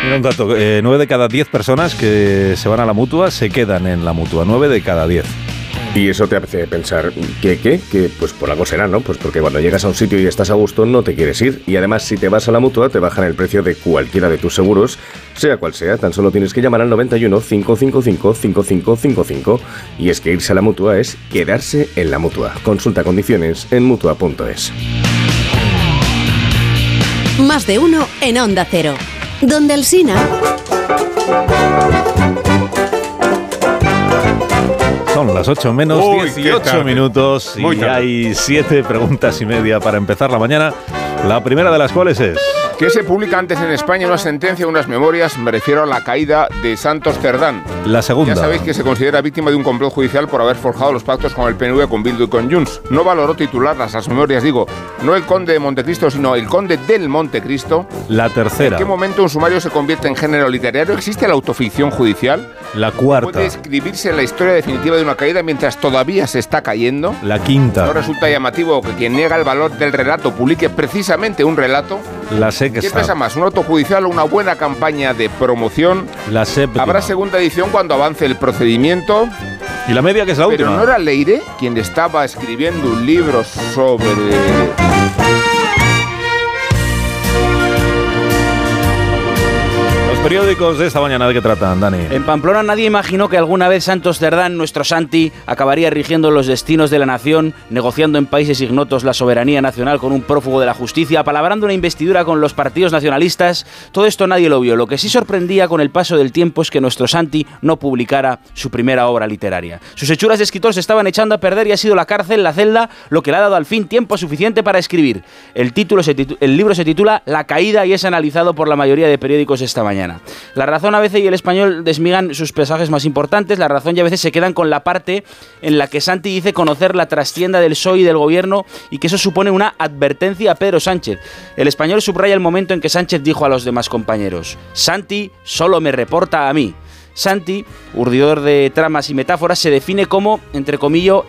Mira un dato, 9 de cada 10 personas que se van a la Mutua se quedan en la Mutua, 9 de cada 10. Y eso te hace pensar, ¿qué? Que pues por algo será, ¿no? Pues porque cuando llegas a un sitio y estás a gusto no te quieres ir. Y además si te vas a la Mutua te bajan el precio de cualquiera de tus seguros, sea cual sea. Tan solo tienes que llamar al 91 555 5555. Y es que irse a la Mutua es quedarse en la Mutua. Consulta condiciones en Mutua.es. Más de uno en Onda Cero. Donde Alsina. Son las 8 menos 18 minutos y hay 7 preguntas y media para empezar la mañana. La primera de las cuales es... ¿Qué se publica antes en España? Una sentencia, unas memorias, me refiero a la caída de Santos Cerdán. La segunda. Ya sabéis que se considera víctima de un complot judicial por haber forjado los pactos con el PNV, con Bildu y con Junts. No valoró titularlas, las memorias, digo, no el conde de Montecristo, sino el conde del Montecristo. La tercera. ¿En qué momento un sumario se convierte en género literario? ¿Existe la autoficción judicial? La cuarta. ¿Puede escribirse la historia definitiva de una caída mientras todavía se está cayendo? La quinta. ¿No resulta llamativo que quien niega el valor del relato publique precisamente un relato? La sexta. ¿Qué pesa más, un auto judicial o una buena campaña de promoción? La séptima. Habrá segunda edición cuando avance el procedimiento. Y la media, que es la última. Pero ¿no era Leire quien estaba escribiendo un libro sobre... periódicos de esta mañana, ¿de qué tratan, Dani? En Pamplona nadie imaginó que alguna vez Santos Cerdán, nuestro Santi, acabaría rigiendo los destinos de la nación, negociando en países ignotos la soberanía nacional con un prófugo de la justicia, apalabrando una investidura con los partidos nacionalistas. Todo esto nadie lo vio. Lo que sí sorprendía con el paso del tiempo es que nuestro Santi no publicara su primera obra literaria. Sus hechuras de escritor se estaban echando a perder y ha sido la cárcel, la celda, lo que le ha dado al fin tiempo suficiente para escribir. El libro se titula La caída y es analizado por la mayoría de periódicos esta mañana. La Razón, ABC y El Español desmigan sus pasajes más importantes. La Razón ya a veces se quedan con la parte en la que Santi dice conocer la trastienda del PSOE y del gobierno y que eso supone una advertencia a Pedro Sánchez. El Español subraya el momento en que Sánchez dijo a los demás compañeros: Santi solo me reporta a mí. Santi, urdidor de tramas y metáforas, se define como, entre comillas,